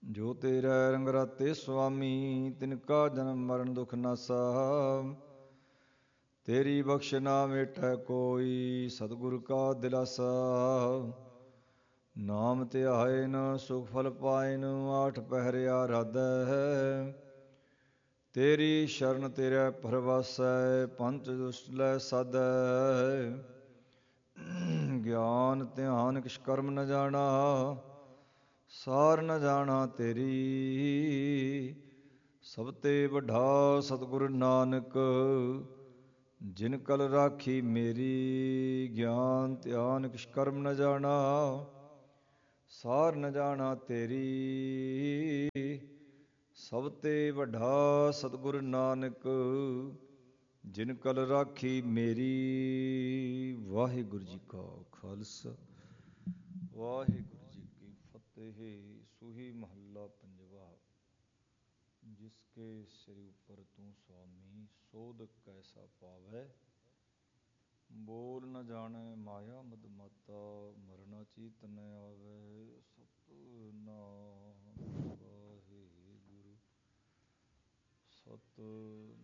ਜੋ ਤੇਰਾ ਰੰਗ ਰਾਤੇ ਸੁਆਮੀ, ਤਿਨਕਾ ਜਨਮ ਮਰਨ ਦੁਖ ਨਾਸਾ। ਤੇਰੀ ਬਖਸ਼ ਨਾ ਮੇਟੈ ਕੋਈ, ਸਤਿਗੁਰ ਕਾ ਦਿਲਾਸਾ। ਨਾਮ ਧਿਆਇਨ ਸੁਖ ਫਲ ਪਾਇਨ, ਆਠ ਪਹਿਰ ਆਰਾਧੈ ਹੈ। ਤੇਰੀ ਸ਼ਰਨ ਤੇਰੇ ਪਰਵਾਸੈ, ਪੰਚ ਦੁਸ਼ਟ ਲੈ ਸਾਧੈ। ਗਿਆਨ ਧਿਆਨ ਕਿਛ ਕਰਮ ਨ ਜਾਣਾ, ਸਾਰ ਨ ਜਾਣਾ ਤੇਰੀ। ਸਭ ਤੇ ਵੱਡਾ ਸਤਿਗੁਰ ਨਾਨਕ, ਜਿਨ ਕਲ ਰਾਖੀ ਮੇਰੀ। ਗਿਆਨ ਧਿਆਨ ਕਿਛ ਕਰਮ ਨ ਜਾਣਾ, ਸਾਰ ਨ ਜਾਣਾ ਤੇਰੀ। ਸਭ ਤੇ ਵੱਡਾ ਸਤਿਗੁਰ ਨਾਨਕ, ਜਿਨ ਕਲ ਰਾਖੀ ਮੇਰੀ। ਵਾਹਿਗੁਰੂ ਜੀ ਕਾ ਖਾਲਸਾ, ਵਾਹਿਗੁਰੂ ਜੀ ਕੀ ਫਤਿਹ। ਸੂਹੀ ਮਹੱਲਾ ਪੰਜਵਾ। ਜਿਸ ਕੇ ਸਿਰ ਉਪਰ ਤੂੰ ਸੁਆਮੀ, ਸੋਧ ਕੈਸਾ ਪਾਵੈ। ਬੋਲ ਨ ਜਾਣੈ ਮਾਇਆ ਮਦ ਮਾਤਾ, ਮਰਨਾ ਚੀਤ ਨ ਆਵੈ। ਸਤਿਨਾਮ ਵਾਹਿਗੁਰੂ। ਸਤਿ